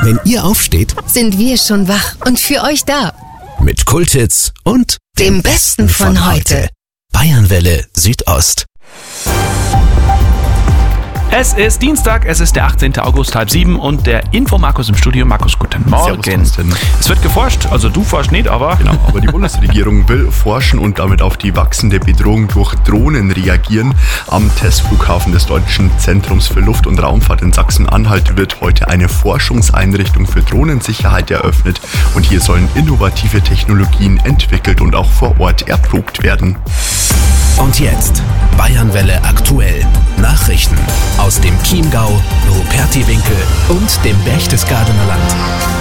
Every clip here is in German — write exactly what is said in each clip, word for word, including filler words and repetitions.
Wenn ihr aufsteht, sind wir schon wach und für euch da. Mit Kulthits und dem Besten von heute. Bayernwelle Südost. Es ist Dienstag, es ist der achtzehnten August, halb sieben und der Info-Markus im Studio. Markus, guten Morgen. Servus, es wird geforscht, also du forschst nicht, aber... Genau, aber die Bundesregierung will forschen und damit auf die wachsende Bedrohung durch Drohnen reagieren. Am Testflughafen des Deutschen Zentrums für Luft- und Raumfahrt in Sachsen-Anhalt wird heute eine Forschungseinrichtung für Drohnensicherheit eröffnet. Und hier sollen innovative Technologien entwickelt und auch vor Ort erprobt werden. Und jetzt Bayernwelle aktuell. Nachrichten aus dem Chiemgau, Rupertiwinkel und dem Berchtesgadener Land.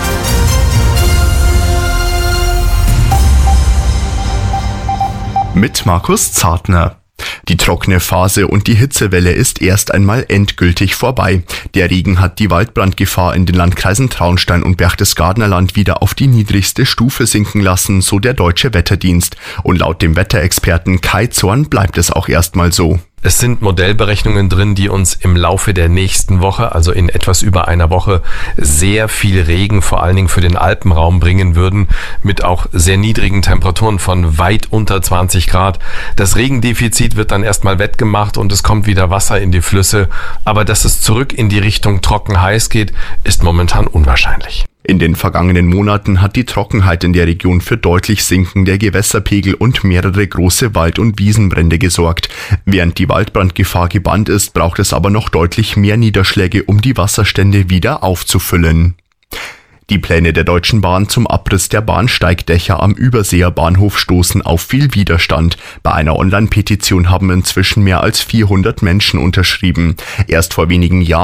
Mit Markus Zartner. Die trockene Phase und die Hitzewelle ist erst einmal endgültig vorbei. Der Regen hat die Waldbrandgefahr in den Landkreisen Traunstein und Berchtesgadener Land wieder auf die niedrigste Stufe sinken lassen, so der Deutsche Wetterdienst. Und laut dem Wetterexperten Kai Zorn bleibt es auch erstmal so. Es sind Modellberechnungen drin, die uns im Laufe der nächsten Woche, also in etwas über einer Woche, sehr viel Regen, vor allen Dingen für den Alpenraum bringen würden, mit auch sehr niedrigen Temperaturen von weit unter zwanzig Grad. Das Regendefizit wird dann erstmal wettgemacht und es kommt wieder Wasser in die Flüsse. Aber dass es zurück in die Richtung trocken-heiß geht, ist momentan unwahrscheinlich. In den vergangenen Monaten hat die Trockenheit in der Region für deutlich sinkende Gewässerpegel und mehrere große Wald- und Wiesenbrände gesorgt. Während die Waldbrandgefahr gebannt ist, braucht es aber noch deutlich mehr Niederschläge, um die Wasserstände wieder aufzufüllen. Die Pläne der Deutschen Bahn zum Abriss der Bahnsteigdächer am Überseer Bahnhof stoßen auf viel Widerstand. Bei einer Online-Petition haben inzwischen mehr als vierhundert Menschen unterschrieben. Erst vor wenigen Jahren